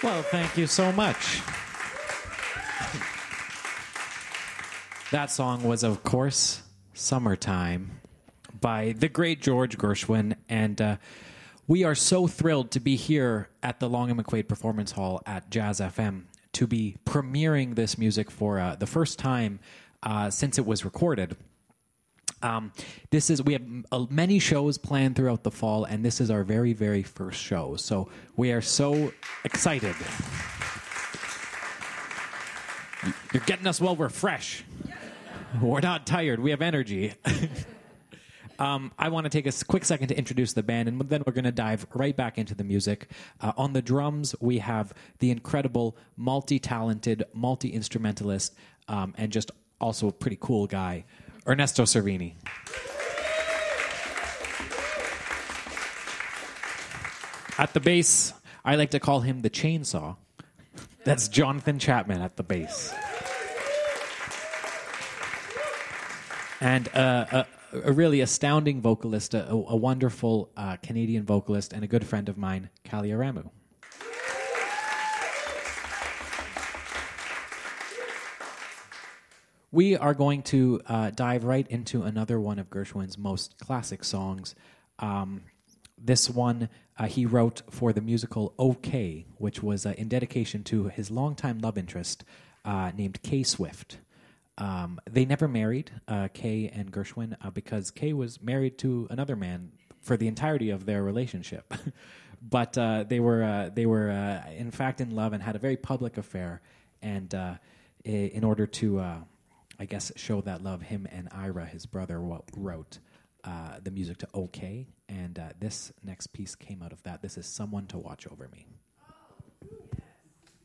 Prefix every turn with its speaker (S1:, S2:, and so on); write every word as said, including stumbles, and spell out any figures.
S1: Well, thank you so much. That song was, of course, Summertime by the great George Gershwin. And uh, we are so thrilled to be here at the Long and McQuaid Performance Hall at Jazz F M to be premiering this music for uh, the first time uh, since it was recorded. Um, this is we have uh, many shows planned throughout the fall, and this is our very, very first show. So we are so excited. You're getting us while we're fresh. We're not tired. We have energy. um, I want to take a s- quick second to introduce the band, and then we're going to dive right back into the music. Uh, on the drums, we have the incredible, multi-talented, multi-instrumentalist, um, and just also a pretty cool guy, Ernesto Cervini. At the bass, I like to call him the chainsaw. That's Jonathan Chapman at the bass. And uh, a, a really astounding vocalist, a, a wonderful uh, Canadian vocalist, and a good friend of mine, Kali Aramu. We are going to uh, dive right into another one of Gershwin's most classic songs. Um, this one uh, he wrote for the musical OK, which was uh, in dedication to his longtime love interest uh, named Kay Swift. Um, they never married, uh, Kay and Gershwin, uh, because Kay was married to another man for the entirety of their relationship. But uh, they were, uh, they were uh, in fact, in love and had a very public affair. And uh, in order to, uh, I guess, show that love, him and Ira, his brother, wrote uh, the music to OK. And uh, this next piece came out of that. This is Someone to Watch Over Me.